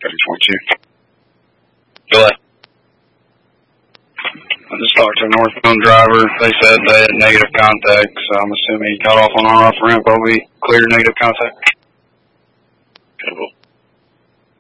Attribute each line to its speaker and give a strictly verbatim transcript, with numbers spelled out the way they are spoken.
Speaker 1: thirty twenty-two.
Speaker 2: Go ahead.
Speaker 1: I just talked to a northbound driver. They said they had negative contact, so I'm assuming he got off on our off ramp. But we cleared negative contact.
Speaker 2: Okay, well,